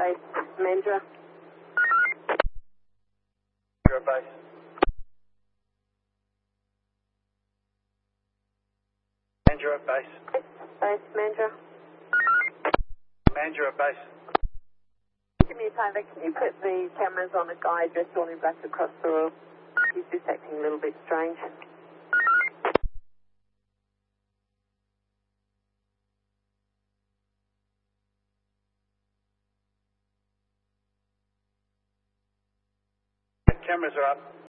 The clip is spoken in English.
base, Mandra. Mandra base. Mandra base. Base, Mandra. Mandra base. Do me a favour, can you put the cameras on a guy dressed all in black across the room? He's just acting a little bit strange. Cameras are up.